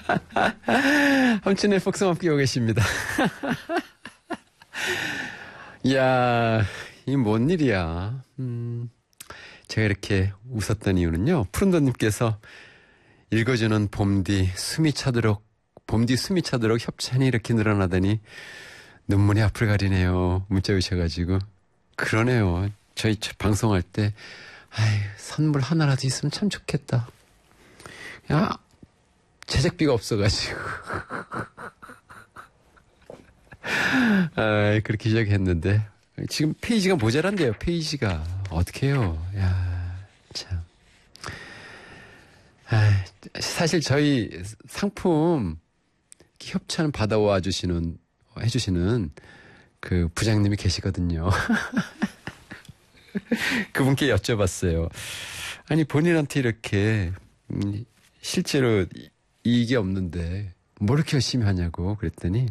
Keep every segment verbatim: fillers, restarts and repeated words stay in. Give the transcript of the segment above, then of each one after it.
함춘의 폭성 함께 오고 계십니다. 이야, 이 뭔 일이야. 음, 제가 이렇게 웃었던 이유는요, 푸른도님께서 읽어주는 봄뒤 숨이 차도록, 봄뒤 숨이 차도록 협찬이 이렇게 늘어나더니 눈물이 앞을 가리네요. 문자 주셔가지고. 그러네요. 저희 방송할 때, 아이, 선물 하나라도 있으면 참 좋겠다. 야, 제작비가 없어가지고. 아, 그렇게 시작했는데 지금 페이지가 모자란데요. 페이지가 어떻게 해요? 야, 참. 아, 사실 저희 상품 협찬 받아와 주시는 해주시는 그 부장님이 계시거든요. 그분께 여쭤봤어요. 아니, 본인한테 이렇게 음, 실제로 이익이 없는데 뭐 이렇게 열심히 하냐고 그랬더니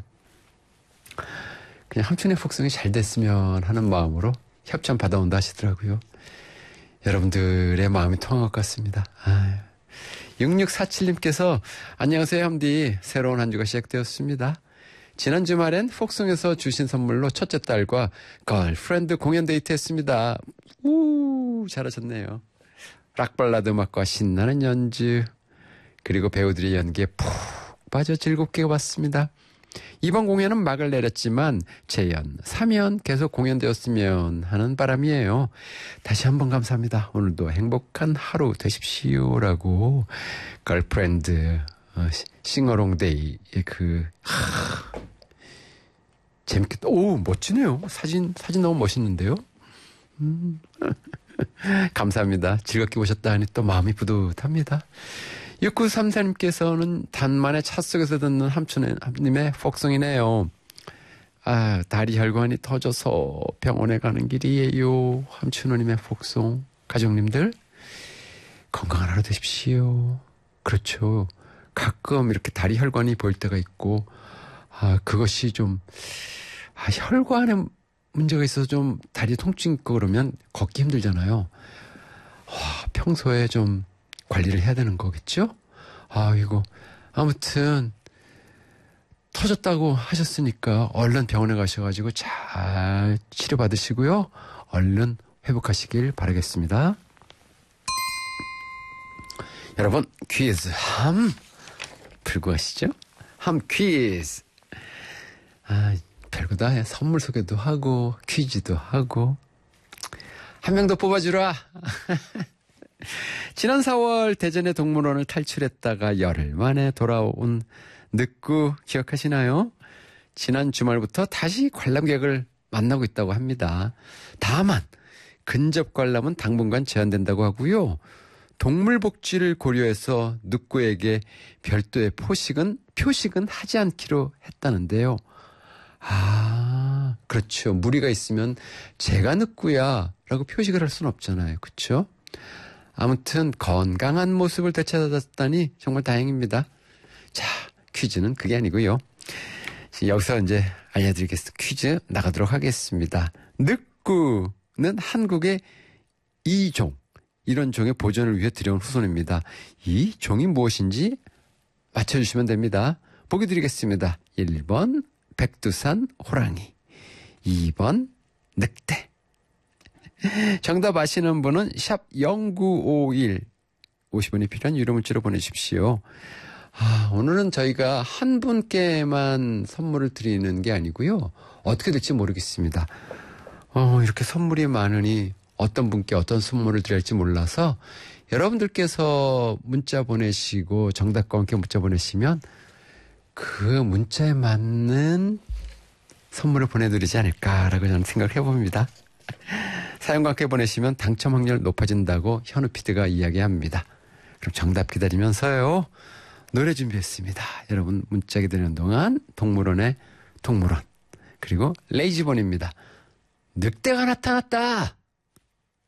그냥 함춘의 폭성이 잘 됐으면 하는 마음으로 협찬 받아온다 하시더라고요. 여러분들의 마음이 통한 것 같습니다. 아, 육육사칠님께서 안녕하세요 함디. 새로운 한 주가 시작되었습니다. 지난 주말엔 폭성에서 주신 선물로 첫째 딸과 걸프렌드 공연 데이트 했습니다. 우 잘하셨네요. 락발라드 음악과 신나는 연주 그리고 배우들의 연기에 푹 빠져 즐겁게 봤습니다. 이번 공연은 막을 내렸지만 재연, 삼 연 계속 공연되었으면 하는 바람이에요. 다시 한번 감사합니다. 오늘도 행복한 하루 되십시오라고 걸프렌드 어, 싱어롱데이의 그 하, 재밌겠다. 오, 멋지네요. 사진 사진 너무 멋있는데요. 음. 감사합니다. 즐겁게 보셨다 하니 또 마음이 뿌듯합니다. 육구삼사님께서는 단만에 차 속에서 듣는 함춘님의 폭성이네요. 아, 다리 혈관이 터져서 병원에 가는 길이에요. 함춘호님의 폭성. 가족님들 건강한 하루 되십시오. 그렇죠. 가끔 이렇게 다리 혈관이 보일 때가 있고 아, 그것이 좀 아, 혈관에 문제가 있어서 좀 다리 통증 있고 그러면 걷기 힘들잖아요. 와, 평소에 좀 관리를 해야 되는 거겠죠? 아, 이거 아무튼 터졌다고 하셨으니까 얼른 병원에 가셔가지고 잘 치료받으시고요. 얼른 회복하시길 바라겠습니다. 여러분, 퀴즈 함 풀고 가시죠. 함 퀴즈. 아, 별거 다 해. 선물 소개도 하고 퀴즈도 하고. 한 명 더 뽑아주라. 지난 사월 대전의 동물원을 탈출했다가 열흘 만에 돌아온 늑구 기억하시나요? 지난 주말부터 다시 관람객을 만나고 있다고 합니다. 다만 근접 관람은 당분간 제한된다고 하고요. 동물복지를 고려해서 늑구에게 별도의 포식은, 표식은 하지 않기로 했다는데요. 아, 그렇죠. 무리가 있으면 제가 늑구야 라고 표식을 할 수는 없잖아요. 그렇죠? 아무튼 건강한 모습을 되찾았다니 정말 다행입니다. 자, 퀴즈는 그게 아니고요. 여기서 이제 알려드리겠습니다. 퀴즈 나가도록 하겠습니다. 늑구는 한국의 이종, 이런 종의 보존을 위해 들여온 후손입니다. 이 종이 무엇인지 맞춰주시면 됩니다. 보기 드리겠습니다. 일 번 백두산 호랑이, 이 번 늑대. 정답 아시는 분은 샵 영구오일 오십 원이 필요한 유료 문자로 보내주십시오. 아, 오늘은 저희가 한 분께만 선물을 드리는 게 아니고요. 어떻게 될지 모르겠습니다. 어, 이렇게 선물이 많으니 어떤 분께 어떤 선물을 드릴지 몰라서 여러분들께서 문자 보내시고 정답과 함께 문자 보내시면 그 문자에 맞는 선물을 보내드리지 않을까라고 저는 생각을 해봅니다. 사연과 함께 보내시면 당첨 확률 높아진다고 현우 피디가 이야기합니다. 그럼 정답 기다리면서요. 노래 준비했습니다. 여러분 문자 기다리는 동안 동물원의 동물원 그리고 레이지본입니다. 늑대가 나타났다.